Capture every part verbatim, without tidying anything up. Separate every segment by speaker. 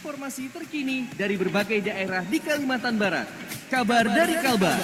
Speaker 1: Informasi terkini dari berbagai daerah di Kalimantan Barat. Kabar dari Kalbar.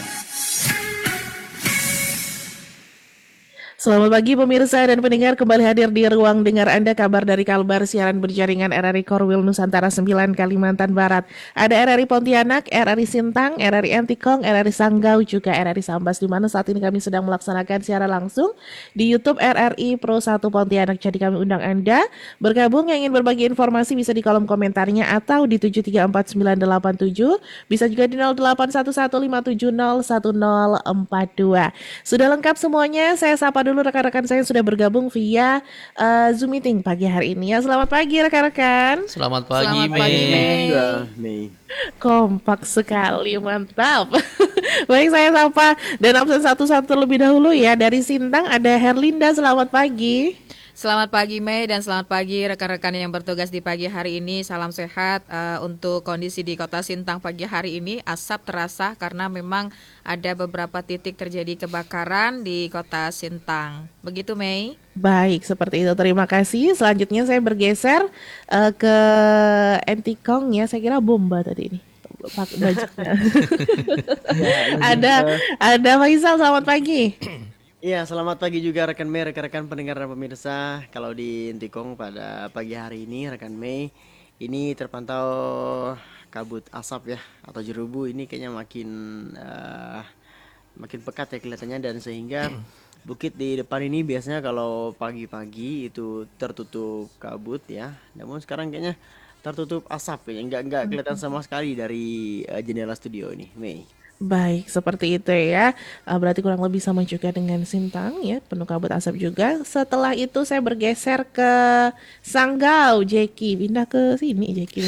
Speaker 2: Selamat pagi pemirsa dan pendengar, kembali hadir di ruang dengar Anda kabar dari Kalbar, siaran berjaringan R R I Korwil Nusantara sembilan Kalimantan Barat. Ada R R I Pontianak, R R I Sintang, R R I Antikong, R R I Sanggau, juga R R I Sambas, di mana saat ini kami sedang melaksanakan siaran langsung di YouTube R R I Pro satu Pontianak. Jadi kami undang Anda bergabung yang ingin berbagi informasi bisa di kolom komentarnya atau di tujuh tiga empat sembilan delapan tujuh, bisa juga di nol delapan satu satu lima tujuh nol satu nol empat dua. Sudah lengkap semuanya, saya sapa dulu rekan-rekan saya yang sudah bergabung via uh, Zoom meeting pagi hari ini ya. Selamat pagi rekan-rekan.
Speaker 3: Selamat pagi,
Speaker 2: Selamat pagi Mei.
Speaker 4: Mei.
Speaker 2: Kompak sekali, mantap. Baik, saya sapa dan absen satu-satu terlebih dahulu ya. Dari Sintang ada Herlinda, selamat pagi.
Speaker 5: Selamat pagi Mei dan selamat pagi rekan-rekan yang bertugas di pagi hari ini. Salam sehat. Uh, untuk kondisi di kota Sintang pagi hari ini asap terasa karena memang ada beberapa titik terjadi kebakaran di kota Sintang. Begitu Mei?
Speaker 2: Baik, seperti itu. Terima kasih. Selanjutnya saya bergeser uh, ke Antikong ya. Saya kira bomba tadi ini. Bajunya. ada ada Faisal, selamat pagi.
Speaker 4: Iya, selamat pagi juga rekan Mei, rekan-rekan pendengar dan pemirsa. Kalau di Intikong pada pagi hari ini rekan Mei, ini terpantau kabut asap ya atau jerubu, ini kayaknya makin uh, makin pekat ya kelihatannya, dan sehingga bukit di depan ini biasanya kalau pagi-pagi itu tertutup kabut ya. Namun sekarang kayaknya tertutup asap, kayaknya nggak nggak kelihatan sama sekali dari uh, jendela studio ini, Mei.
Speaker 2: Baik, seperti itu ya. Uh, berarti kurang lebih sama juga dengan Sintang ya, penuh kabut asap juga. Setelah itu saya bergeser ke Sanggau, Jeki. Pindah ke sini Jeki.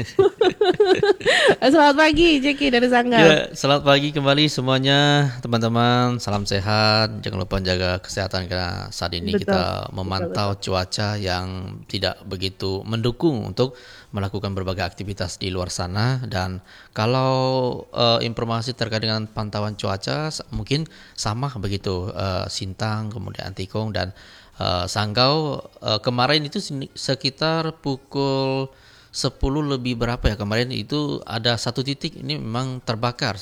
Speaker 2: Selamat pagi Jeki dari Sanggau.
Speaker 3: Ya, selamat pagi kembali semuanya teman-teman. Salam sehat. Jangan lupa jaga kesehatan karena saat ini betul, kita memantau betul, betul. cuaca yang tidak begitu mendukung untuk melakukan berbagai aktivitas di luar sana. Dan kalau uh, informasi terkait dengan pantauan cuaca mungkin sama begitu, uh, Sintang, kemudian Antikong dan uh, Sanggau uh, kemarin itu sekitar pukul sepuluh lebih berapa ya kemarin itu ada satu titik ini memang terbakar,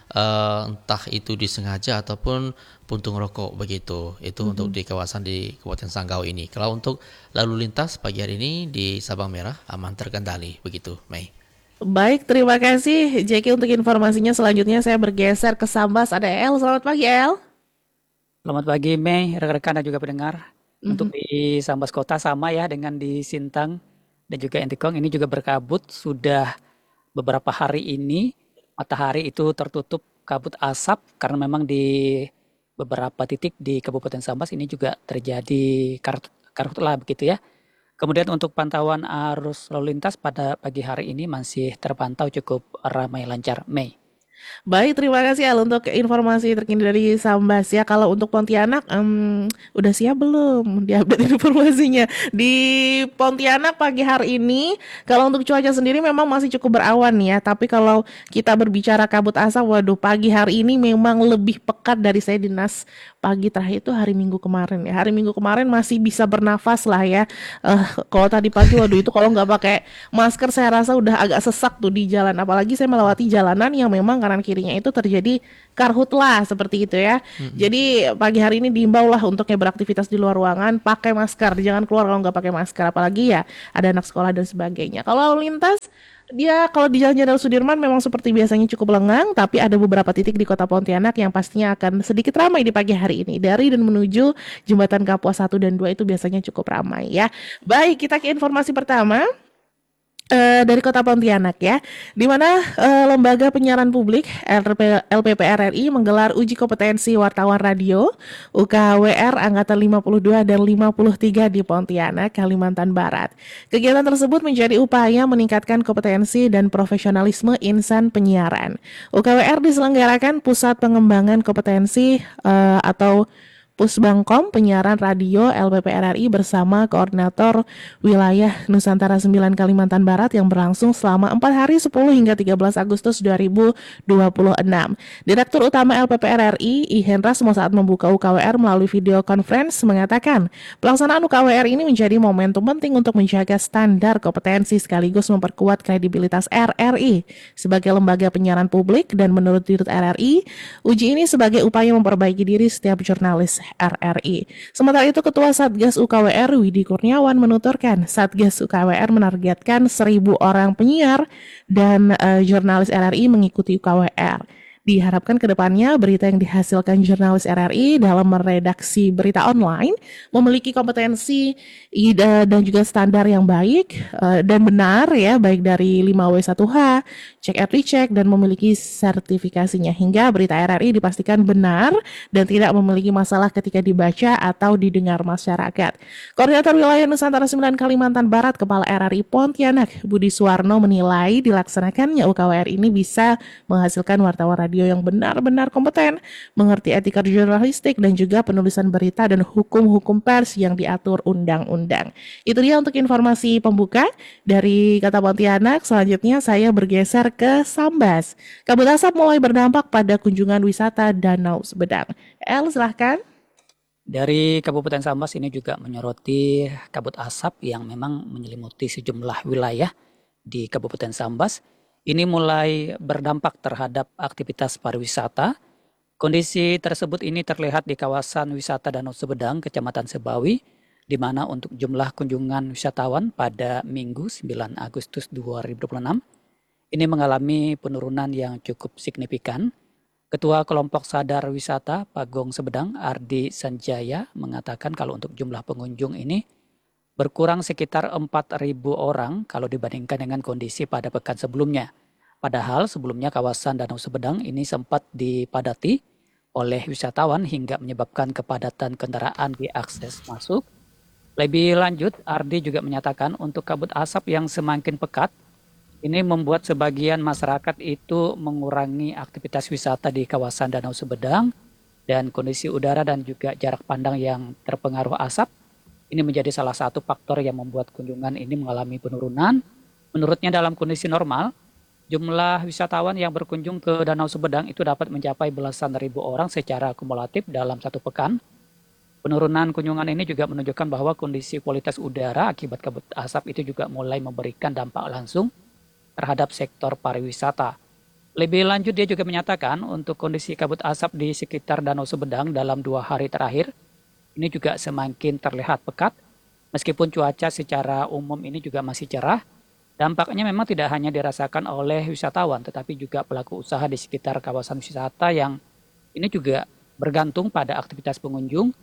Speaker 3: uh, entah itu disengaja ataupun puntung rokok begitu. Itu mm-hmm. untuk di kawasan di Kabupaten Sanggau ini. Kalau untuk lalu lintas pagi hari ini di Sabang Merah aman terkendali begitu, Mei.
Speaker 2: Baik, terima kasih Jeki untuk informasinya. Selanjutnya saya bergeser ke Sambas, ada El. Selamat pagi El.
Speaker 6: Selamat pagi Mei, rekan-rekan dan juga pendengar. Mm-hmm. Untuk di Sambas Kota sama ya dengan di Sintang dan juga Antikong, ini juga berkabut sudah beberapa hari ini. Matahari itu tertutup kabut asap karena memang di beberapa titik di Kabupaten Sambas ini juga terjadi karhutlah begitu ya. Kemudian untuk pantauan arus lalu lintas pada pagi hari ini masih terpantau cukup ramai lancar, Mei.
Speaker 2: Baik, terima kasih Al untuk informasi terkini dari Sambas ya. Kalau untuk Pontianak, um, udah siap belum diupdate informasinya? Di Pontianak pagi hari ini, kalau untuk cuaca sendiri memang masih cukup berawan ya. Tapi kalau kita berbicara kabut asap, waduh pagi hari ini memang lebih pekat dari saya dinas pagi terakhir itu hari Minggu kemarin ya. Hari Minggu kemarin masih bisa bernafas lah ya. Uh, kalau tadi pagi, waduh itu kalau nggak pakai masker saya rasa udah agak sesak tuh di jalan. Apalagi saya melewati jalanan yang memang kanan kirinya itu terjadi karhutlah seperti itu ya. Mm-hmm. Jadi pagi hari ini diimbau lah untuk yang beraktivitas di luar ruangan pakai masker, jangan keluar kalau nggak pakai masker, apalagi ya ada anak sekolah dan sebagainya. Kalau lalu lintas dia kalau di Jalan Jenderal Sudirman memang seperti biasanya cukup lengang, tapi ada beberapa titik di Kota Pontianak yang pastinya akan sedikit ramai di pagi hari ini. Dari dan menuju Jembatan Kapuas satu dan dua itu biasanya cukup ramai ya. Baik, kita ke informasi pertama. Uh, dari Kota Pontianak ya, di mana uh, Lembaga Penyiaran Publik L P P R R I menggelar uji kompetensi wartawan radio U K W R angkatan lima puluh dua dan lima puluh tiga di Pontianak, Kalimantan Barat. Kegiatan tersebut menjadi upaya meningkatkan kompetensi dan profesionalisme insan penyiaran. U K W R diselenggarakan Pusat Pengembangan Kompetensi uh, atau Pusbangkom Penyiaran Radio L P P R R I bersama Koordinator Wilayah Nusantara sembilan Kalimantan Barat yang berlangsung selama empat hari sepuluh hingga tiga belas Agustus dua ribu dua puluh enam. Direktur Utama L P P R R I, I Hendra Smo saat membuka U K W R melalui video conference mengatakan, pelaksanaan U K W R ini menjadi momentum penting untuk menjaga standar kompetensi sekaligus memperkuat kredibilitas R R I sebagai lembaga penyiaran publik, dan menurut Dirut R R I, uji ini sebagai upaya memperbaiki diri setiap jurnalis R R I. Sementara itu, Ketua Satgas U K W R Widi Kurniawan menuturkan, Satgas U K W R menargetkan seribu orang penyiar dan uh, jurnalis R R I mengikuti U K W R. Diharapkan ke depannya berita yang dihasilkan jurnalis R R I dalam meredaksi berita online memiliki kompetensi dan juga standar yang baik dan benar ya, baik dari lima W satu H, cek R T check, dan memiliki sertifikasinya hingga berita R R I dipastikan benar dan tidak memiliki masalah ketika dibaca atau didengar masyarakat. Koordinator Wilayah Nusantara sembilan Kalimantan Barat Kepala R R I Pontianak Budi Suwarno menilai dilaksanakannya U K W R ini bisa menghasilkan wartawan radio yang benar-benar kompeten, mengerti etika jurnalistik dan juga penulisan berita dan hukum-hukum pers yang diatur undang-undang. Itu dia untuk informasi pembuka dari Kota Pontianak. Selanjutnya saya bergeser ke Sambas. Kabut asap mulai berdampak pada kunjungan wisata Danau Sebedang. El, silahkan.
Speaker 6: Dari Kabupaten Sambas ini juga menyoroti kabut asap yang memang menyelimuti sejumlah wilayah di Kabupaten Sambas. Ini mulai berdampak terhadap aktivitas pariwisata. Kondisi tersebut ini terlihat di kawasan wisata Danau Sebedang, Kecamatan Sebawi, di mana untuk jumlah kunjungan wisatawan pada Minggu sembilan Agustus dua ribu dua puluh enam ini mengalami penurunan yang cukup signifikan. Ketua Kelompok Sadar Wisata Pagong Sebedang, Ardi Sanjaya, mengatakan kalau untuk jumlah pengunjung ini berkurang sekitar empat ribu orang kalau dibandingkan dengan kondisi pada pekan sebelumnya. Padahal sebelumnya kawasan Danau Sebedang ini sempat dipadati oleh wisatawan hingga menyebabkan kepadatan kendaraan di akses masuk. Lebih lanjut, Ardi juga menyatakan untuk kabut asap yang semakin pekat, ini membuat sebagian masyarakat itu mengurangi aktivitas wisata di kawasan Danau Sebedang, dan kondisi udara dan juga jarak pandang yang terpengaruh asap ini menjadi salah satu faktor yang membuat kunjungan ini mengalami penurunan. Menurutnya dalam kondisi normal, jumlah wisatawan yang berkunjung ke Danau Sebedang itu dapat mencapai belasan ribu orang secara kumulatif dalam satu pekan. Penurunan kunjungan ini juga menunjukkan bahwa kondisi kualitas udara akibat kabut asap itu juga mulai memberikan dampak langsung terhadap sektor pariwisata. Lebih lanjut, dia juga menyatakan untuk kondisi kabut asap di sekitar Danau Sebedang dalam dua hari terakhir ini juga semakin terlihat pekat. Meskipun cuaca secara umum ini juga masih cerah, dampaknya memang tidak hanya dirasakan oleh wisatawan, tetapi juga pelaku usaha di sekitar kawasan wisata yang ini juga bergantung pada aktivitas pengunjung.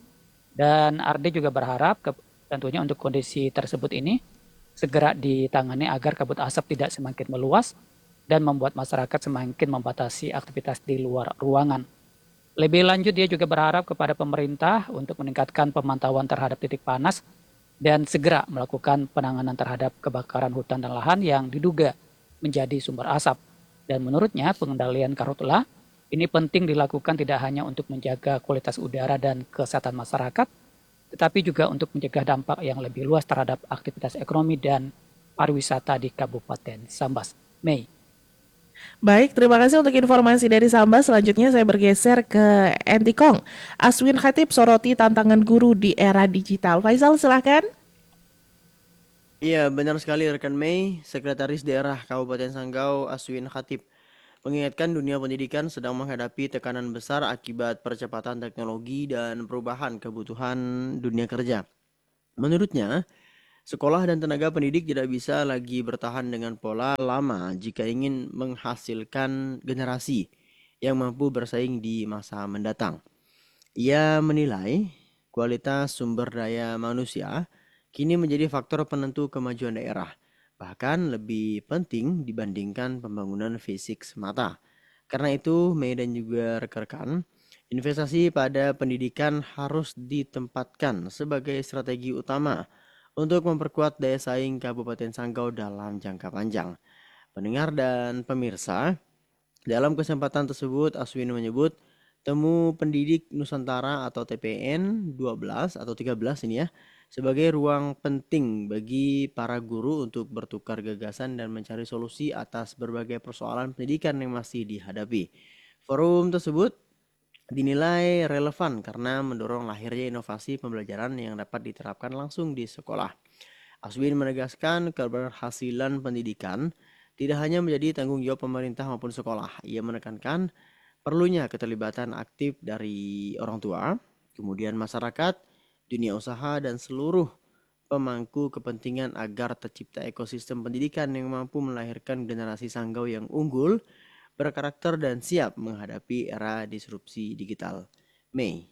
Speaker 6: Dan Ardi juga berharap ke, tentunya untuk kondisi tersebut ini segera ditangani agar kabut asap tidak semakin meluas dan membuat masyarakat semakin membatasi aktivitas di luar ruangan. Lebih lanjut, dia juga berharap kepada pemerintah untuk meningkatkan pemantauan terhadap titik panas dan segera melakukan penanganan terhadap kebakaran hutan dan lahan yang diduga menjadi sumber asap. Dan menurutnya pengendalian karhutla ini penting dilakukan tidak hanya untuk menjaga kualitas udara dan kesehatan masyarakat, tetapi juga untuk mencegah dampak yang lebih luas terhadap aktivitas ekonomi dan pariwisata di Kabupaten Sambas. Mei.
Speaker 2: Baik, terima kasih untuk informasi dari Sambas. Selanjutnya saya bergeser ke Entikong. Aswin Khatib soroti tantangan guru di era digital. Faisal, silahkan.
Speaker 4: Iya, benar sekali rekan Mei. Sekretaris Daerah Kabupaten Sanggau Aswin Khatib mengingatkan dunia pendidikan sedang menghadapi tekanan besar akibat percepatan teknologi dan perubahan kebutuhan dunia kerja. Menurutnya, sekolah dan tenaga pendidik tidak bisa lagi bertahan dengan pola lama jika ingin menghasilkan generasi yang mampu bersaing di masa mendatang. Ia menilai kualitas sumber daya manusia kini menjadi faktor penentu kemajuan daerah, bahkan lebih penting dibandingkan pembangunan fisik semata. Karena itu, Mei dan juga rekan-rekan, investasi pada pendidikan harus ditempatkan sebagai strategi utama untuk memperkuat daya saing Kabupaten Sanggau dalam jangka panjang. Pendengar dan pemirsa, dalam kesempatan tersebut Aswin menyebut Temu Pendidik Nusantara atau T P N dua belas atau tiga belas ini ya, sebagai ruang penting bagi para guru untuk bertukar gagasan dan mencari solusi atas berbagai persoalan pendidikan yang masih dihadapi. Forum tersebut dinilai relevan karena mendorong lahirnya inovasi pembelajaran yang dapat diterapkan langsung di sekolah. Aswin menegaskan keberhasilan pendidikan tidak hanya menjadi tanggung jawab pemerintah maupun sekolah. Ia menekankan perlunya keterlibatan aktif dari orang tua, kemudian masyarakat, dunia usaha, dan seluruh pemangku kepentingan agar tercipta ekosistem pendidikan yang mampu melahirkan generasi sanggau yang unggul, berkarakter, dan siap menghadapi era disrupsi digital. Mei.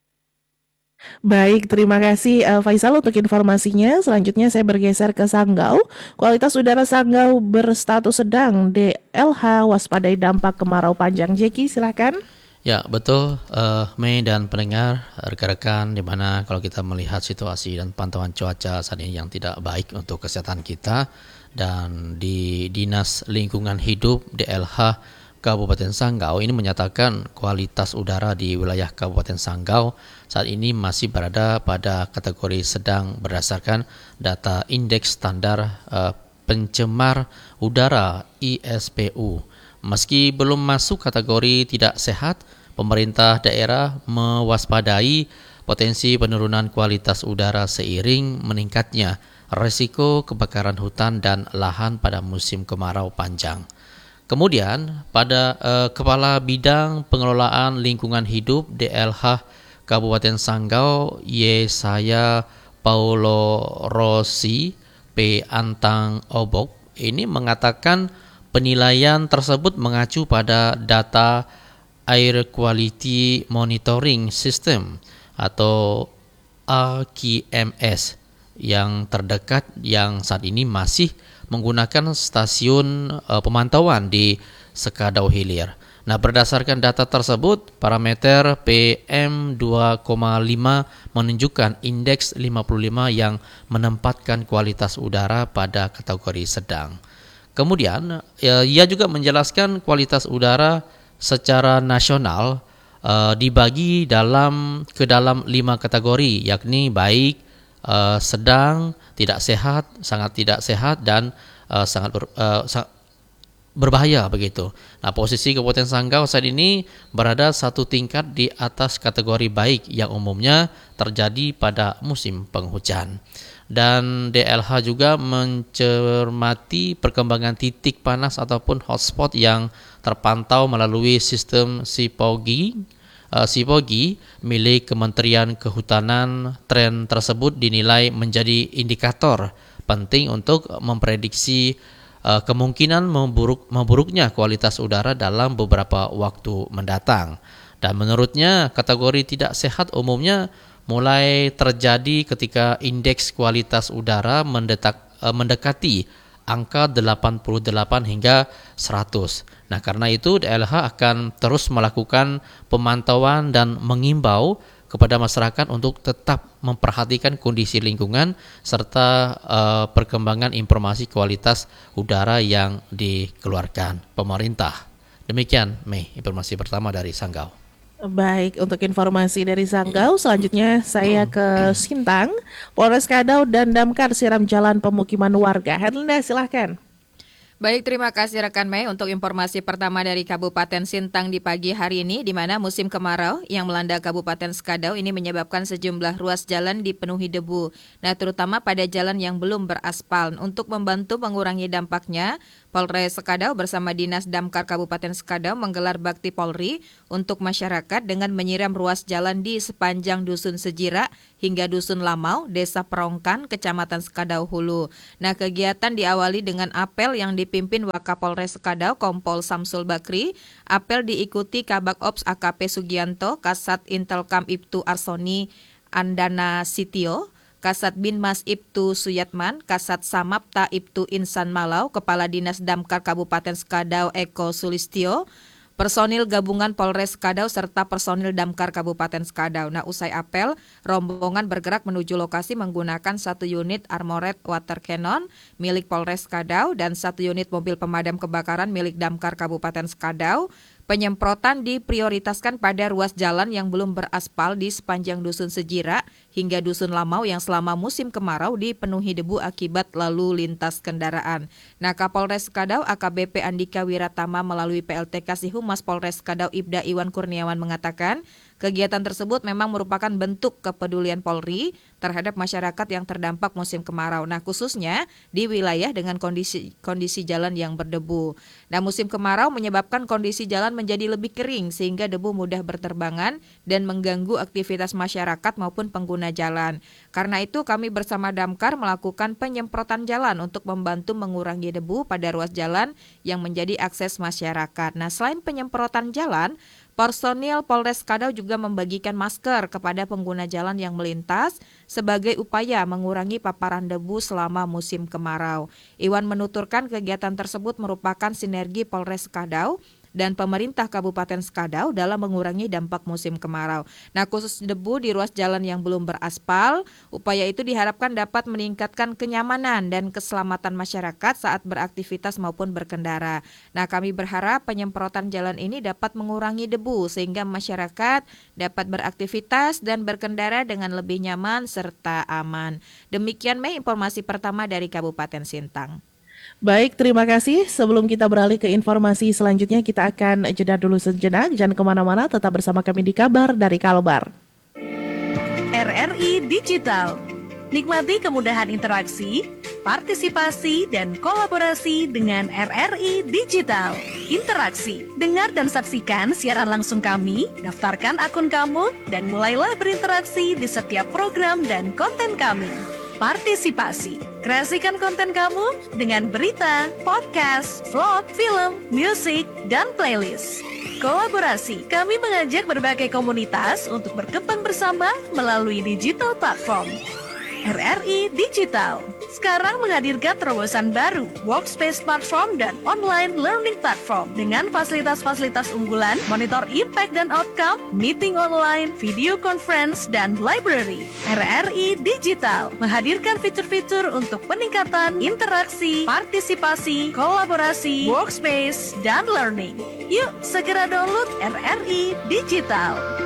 Speaker 2: Baik, terima kasih uh, Faisal untuk informasinya. Selanjutnya saya bergeser ke Sanggau. Kualitas udara Sanggau berstatus sedang, D L H waspadai dampak kemarau panjang. Jeki, silakan.
Speaker 3: Ya, betul, uh, Mei dan pendengar, rekan-rekan, di mana kalau kita melihat situasi dan pantauan cuaca saat ini yang tidak baik untuk kesehatan kita, dan di Dinas Lingkungan Hidup D L H Kabupaten Sanggau ini menyatakan kualitas udara di wilayah Kabupaten Sanggau saat ini masih berada pada kategori sedang berdasarkan data Indeks Standar uh, Pencemar Udara I S P U. Meski belum masuk kategori tidak sehat, pemerintah daerah mewaspadai potensi penurunan kualitas udara seiring meningkatnya risiko kebakaran hutan dan lahan pada musim kemarau panjang. Kemudian pada eh, Kepala Bidang Pengelolaan Lingkungan Hidup D L H Kabupaten Sanggau Yesaya Paulo Rossi P. Antang Obok ini mengatakan penilaian tersebut mengacu pada data Air Quality Monitoring System atau A Q M S yang terdekat yang saat ini masih menggunakan stasiun uh, pemantauan di Sekadau Hilir. Nah, berdasarkan data tersebut, parameter P M dua koma lima menunjukkan indeks lima puluh lima yang menempatkan kualitas udara pada kategori sedang. Kemudian, ya, ia juga menjelaskan kualitas udara secara nasional uh, dibagi dalam ke dalam lima kategori, yakni baik, Uh, sedang, tidak sehat, sangat tidak sehat, dan uh, sangat ber, uh, sa- berbahaya begitu. Nah, posisi Kabupaten Sanggau saat ini berada satu tingkat di atas kategori baik yang umumnya terjadi pada musim penghujan. Dan D L H juga mencermati perkembangan titik panas ataupun hotspot yang terpantau melalui sistem Sipogi. Uh, Sipogi milik Kementerian Kehutanan. Tren tersebut dinilai menjadi indikator penting untuk memprediksi uh, kemungkinan memburuk, memburuknya kualitas udara dalam beberapa waktu mendatang. Dan menurutnya kategori tidak sehat umumnya mulai terjadi ketika indeks kualitas udara mendetak, uh, mendekati angka delapan puluh delapan hingga seratus. Nah, karena itu D L H akan terus melakukan pemantauan dan mengimbau kepada masyarakat untuk tetap memperhatikan kondisi lingkungan serta uh, perkembangan informasi kualitas udara yang dikeluarkan pemerintah. Demikian, Mei, informasi pertama dari Sanggau.
Speaker 2: Baik, untuk informasi dari Sanggau, selanjutnya saya ke Sintang. Polres Kadau dan Damkar siram jalan pemukiman warga. Herlinda, silahkan.
Speaker 5: Baik, terima kasih rekan Mei untuk informasi pertama dari Kabupaten Sintang di pagi hari ini, di mana musim kemarau yang melanda Kabupaten Sekadau ini menyebabkan sejumlah ruas jalan dipenuhi debu. Nah, terutama pada jalan yang belum beraspal. Untuk membantu mengurangi dampaknya, Polres Sekadau bersama Dinas Damkar Kabupaten Sekadau menggelar bakti Polri untuk masyarakat dengan menyiram ruas jalan di sepanjang Dusun Sejira hingga Dusun Lamau, Desa Perongkan, Kecamatan Sekadau Hulu. Nah, kegiatan diawali dengan apel yang dipimpin Wakapolres Sekadau Kompol Samsul Bakri. Apel diikuti Kabak Ops A K P Sugianto, Kasat Intelkam Ibtu Arsoni Andana Sitio, Kasat Binmas Ibtu Suyatman, Kasat Samapta Ibtu Insan Malau, Kepala Dinas Damkar Kabupaten Sekadau Eko Sulistyo, personil gabungan Polres Sekadau serta personil Damkar Kabupaten Sekadau. Nah, usai apel, rombongan bergerak menuju lokasi menggunakan satu unit Armored Water Cannon milik Polres Sekadau dan satu unit mobil pemadam kebakaran milik Damkar Kabupaten Sekadau. Penyemprotan diprioritaskan pada ruas jalan yang belum beraspal di sepanjang Dusun Sejira hingga Dusun Lamau yang selama musim kemarau dipenuhi debu akibat lalu lintas kendaraan. Nah, Kapolres Skadau A K B P Andika Wiratama melalui P L T Kasih Humas Polres Skadau Ibda Iwan Kurniawan mengatakan, kegiatan tersebut memang merupakan bentuk kepedulian Polri terhadap masyarakat yang terdampak musim kemarau. Nah, khususnya di wilayah dengan kondisi kondisi jalan yang berdebu. Nah, musim kemarau menyebabkan kondisi jalan menjadi lebih kering sehingga debu mudah berterbangan dan mengganggu aktivitas masyarakat maupun pengguna jalan. Karena itu kami bersama Damkar melakukan penyemprotan jalan untuk membantu mengurangi debu pada ruas jalan yang menjadi akses masyarakat. Nah, selain penyemprotan jalan, personil Polres Skadau juga membagikan masker kepada pengguna jalan yang melintas sebagai upaya mengurangi paparan debu selama musim kemarau. Iwan menuturkan kegiatan tersebut merupakan sinergi Polres Skadau dan pemerintah Kabupaten Skadau dalam mengurangi dampak musim kemarau. Nah, khusus debu di ruas jalan yang belum beraspal, upaya itu diharapkan dapat meningkatkan kenyamanan dan keselamatan masyarakat saat beraktivitas maupun berkendara. Nah, kami berharap penyemprotan jalan ini dapat mengurangi debu sehingga masyarakat dapat beraktivitas dan berkendara dengan lebih nyaman serta aman. Demikian Mei informasi pertama dari Kabupaten Sintang.
Speaker 2: Baik, terima kasih. Sebelum kita beralih ke informasi selanjutnya, kita akan jeda dulu sejenak. Jangan kemana-mana, tetap bersama kami di Kabar dari Kalbar.
Speaker 7: R R I Digital. Nikmati kemudahan interaksi, partisipasi, dan kolaborasi dengan R R I Digital. Interaksi, dengar dan saksikan siaran langsung kami, daftarkan akun kamu, dan mulailah berinteraksi di setiap program dan konten kami. Partisipasi, kreasikan konten kamu dengan berita, podcast, vlog, film, musik, dan playlist. Kolaborasi, kami mengajak berbagai komunitas untuk berkembang bersama melalui digital platform. R R I Digital sekarang menghadirkan terobosan baru, workspace platform dan online learning platform dengan fasilitas-fasilitas unggulan, monitor impact dan outcome, meeting online, video conference, dan library. R R I Digital menghadirkan fitur-fitur untuk peningkatan interaksi, partisipasi, kolaborasi, workspace, dan learning. Yuk segera download R R I Digital.